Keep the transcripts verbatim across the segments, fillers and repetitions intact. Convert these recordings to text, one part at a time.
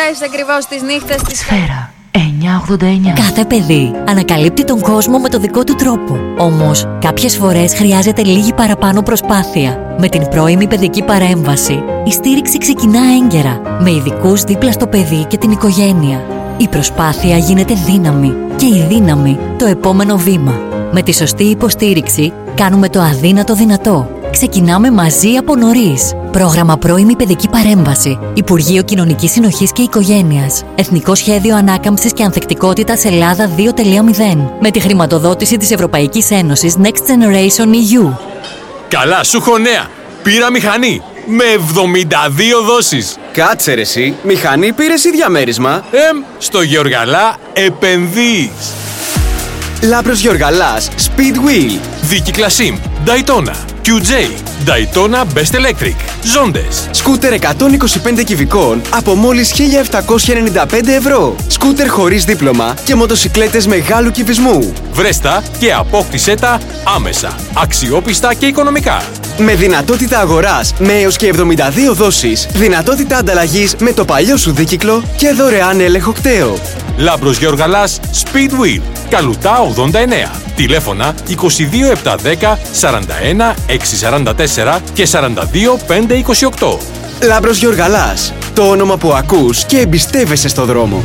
φορές ακριβώς τις νύχτες της Σφαίρα εννιακόσια ογδόντα εννιά. Κάθε παιδί ανακαλύπτει τον κόσμο με το δικό του τρόπο. Όμως, κάποιες φορές χρειάζεται λίγη παραπάνω προσπάθεια. Με την πρώιμη παιδική παρέμβαση, η στήριξη ξεκινά έγκαιρα, με ειδικούς δίπλα στο παιδί και την οικογένεια. Η προσπάθεια γίνεται δύναμη και η δύναμη το επόμενο βήμα. Με τη σωστή υποστήριξη, κάνουμε το αδύνατο δυνατό. Ξεκινάμε μαζί από νωρίς. Πρόγραμμα Πρώιμη Παιδική Παρέμβαση. Υπουργείο Κοινωνικής Συνοχής και Οικογένειας. Εθνικό Σχέδιο Ανάκαμψης και Ανθεκτικότητας Ελλάδα δύο τελεία μηδέν. Με τη χρηματοδότηση της Ευρωπαϊκής Ένωσης Next Generation ι γιου. Καλά, σου έχω νέα. Πήρα μηχανή. Με εβδομήντα δύο δόσεις. Κάτσε ρε εσύ, μηχανή πήρες ή διαμέρισμα? Εμ, στο Γεωργαλά επενδύεις. Λάμπρος Γεωργαλάς, Speedwheel. Δίκυκλα Sim, Daytona, κιου τζέι, Daytona Best Electric, Zondes. Σκούτερ εκατόν είκοσι πέντε κυβικών από μόλις χίλια επτακόσια ενενήντα πέντε ευρώ. Σκούτερ χωρίς δίπλωμα και μοτοσικλέτες μεγάλου κυβισμού. Βρέστα και απόκτησέ τα άμεσα, αξιόπιστα και οικονομικά. Με δυνατότητα αγοράς με έως και εβδομήντα δύο δόσεις, δυνατότητα ανταλλαγής με το παλιό σου δίκυκλο και δωρεάν έλεγχο κταίο. Λάμπρος Γεωργαλάς, Speedwheel, Καλουτά ογδόντα εννέα. Τηλέφωνα είκοσι δύο επτακόσια δέκα σαράντα ένα εξακόσια σαράντα τέσσερα και σαράντα δύο πεντακόσια είκοσι οκτώ. Λάμπρος Γεωργαλάς, το όνομα που ακούς και εμπιστεύεσαι στο δρόμο.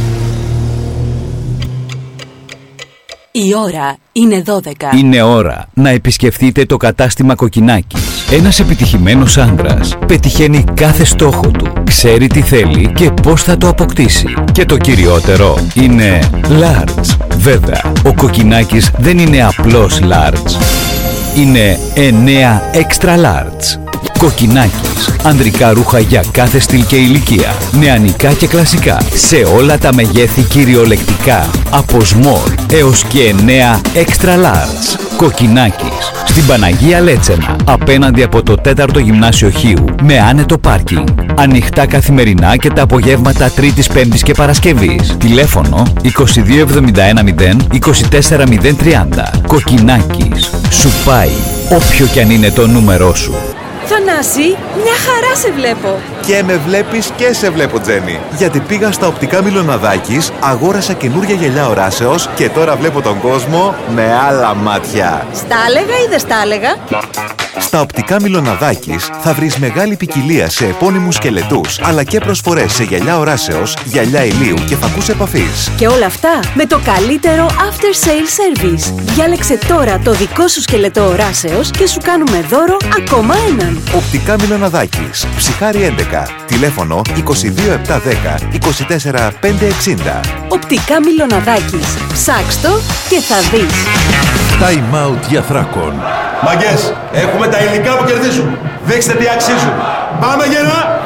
Η ώρα είναι δώδεκα. Είναι ώρα να επισκεφτείτε το κατάστημα Κοκκινάκης. Ένας επιτυχημένος άντρας πετυχαίνει κάθε στόχο του, ξέρει τι θέλει και πώς θα το αποκτήσει. Και το κυριότερο είναι large. Βέβαια, ο Κοκκινάκης δεν είναι απλώς large. Είναι εννέα extra large. Κοκκινάκης. Ανδρικά ρούχα για κάθε στυλ και ηλικία. Νεανικά και κλασικά. Σε όλα τα μεγέθη κυριολεκτικά. Από small έως και εννέα extra large. Κοκκινάκης. Στην Παναγία Λέτσενα. Απέναντι από το τέταρτο Γυμνάσιο Χίου. Με άνετο πάρκινγκ. Ανοιχτά καθημερινά και τα απογεύματα Τρίτης, Πέμπτης και Παρασκευής. Τηλέφωνο είκοσι δύο εβδομήντα ένα μηδέν είκοσι τέσσερα μηδέν τριάντα. Κοκκινάκης. Σου πάει όποιο κι αν είναι το νούμερό σου. Θανάση, μια χαρά σε βλέπω. Και με βλέπεις και σε βλέπω, Τζένι. Γιατί πήγα στα οπτικά Μιλοναδάκης, αγόρασα καινούργια γυαλιά οράσεως και τώρα βλέπω τον κόσμο με άλλα μάτια. Στα έλεγα ή δεν στα έλεγα? Στα οπτικά Μιλοναδάκης θα βρεις μεγάλη ποικιλία σε επώνυμους σκελετούς, αλλά και προσφορές σε γυαλιά οράσεως, γυαλιά ηλίου και φακούς επαφής. Και όλα αυτά με το καλύτερο after sale service. Διάλεξε τώρα το δικό σου σκελετό οράσεως και σου κάνουμε δώρο ακόμα έναν. Οπτικά Μιλοναδάκης, Ψυχάρη έντεκα, τηλέφωνο είκοσι δύο επτακόσια δέκα είκοσι τέσσερα πεντακόσια εξήντα. Οπτικά Μιλοναδάκης, ψάξ' το και θα δεις. Time out για Θράκον. Μαγκές, έχουμε τα υλικά που κερδίζουν. Δείξτε τι αξίζουν. Πάμε γερά!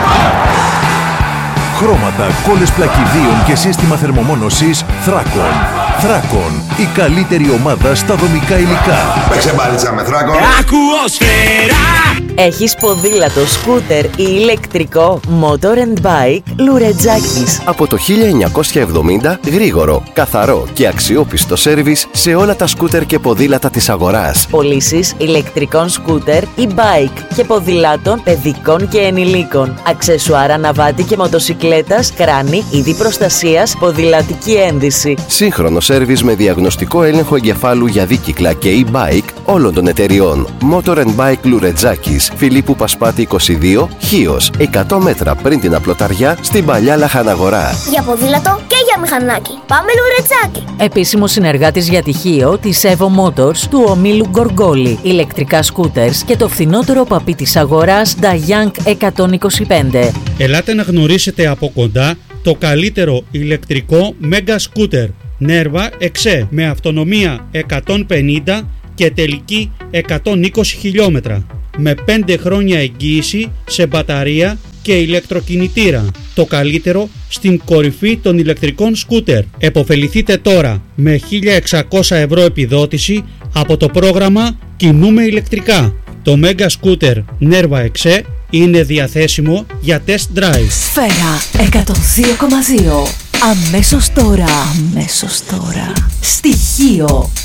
Χρώματα, κόλλες πλακιδίων και σύστημα θερμομόνωσης Θράκον. Θράκον, η καλύτερη ομάδα στα δομικά υλικά. Παίξε μπάλιτσα με Θράκον. Ακουόσφαιρα! Έχεις ποδήλατο, σκούτερ ή ηλεκτρικό, Motor and Bike, Λουρετζάκης. Από το χίλια εννιακόσια εβδομήντα, γρήγορο, καθαρό και αξιόπιστο σέρβις σε όλα τα σκούτερ και ποδήλατα της αγοράς. Πωλήσεις ηλεκτρικών σκούτερ ή bike και ποδηλάτων παιδικών και ενηλίκων. Αξεσουάρ αναβάτη και μοτοσικλέτας, κράνη, είδη προστασίας, ποδηλατική ένδυση. Σύγχρονο σέρβις με διαγνωστικό έλεγχο εγκεφάλου για δίκυκλα και e-bike όλων των εταιριών. Motor and Bike Λουρετζάκης, Φιλίππου Πασπάτη είκοσι δύο, Χίος, εκατό μέτρα πριν την Απλοταριά, στην παλιά Λαχαναγορά. Για ποδήλατο και για μηχανάκι. Πάμε Λουρετζάκι. Επίσημο συνεργάτης για τυχείο της Evo Motors του ομίλου Γκοργόλη. Ηλεκτρικά σκούτερς και το φθηνότερο παπί της αγοράς Dayang εκατόν είκοσι πέντε. Ελάτε να γνωρίσετε από κοντά το καλύτερο ηλεκτρικό Mega Scooter Nerva εξέ με αυτονομία εκατόν πενήντα και τελική εκατόν είκοσι χιλιόμετρα. Με πέντε χρόνια εγγύηση σε μπαταρία και ηλεκτροκινητήρα. Το καλύτερο στην κορυφή των ηλεκτρικών σκούτερ. Εποφεληθείτε τώρα με χίλια εξακόσια ευρώ επιδότηση από το πρόγραμμα Κινούμε ηλεκτρικά. Το Mega Scooter Nerva εξέ είναι διαθέσιμο για test drive. Σφαίρα εκατόν δύο κόμμα δύο. Αμέσως τώρα. Αμέσως τώρα. Στοιχείο.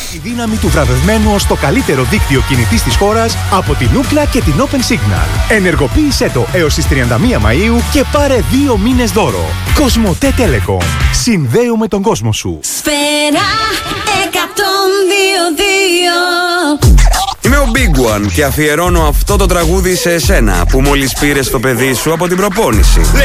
Η δύναμη του βραβευμένου ως το καλύτερο δίκτυο κινητής της χώρας από την Ookla και την Open Signal. Ενεργοποίησέ το έως τις τριάντα μία Μαΐου και πάρε δύο μήνες δώρο. Κοσμοτέ Telecom. Συνδέουμε τον κόσμο σου. Σφαίρα εκατόν δύο δύο. Είμαι ο Big One και αφιερώνω αυτό το τραγούδι σε εσένα που μόλις πήρες το παιδί σου από την προπόνηση.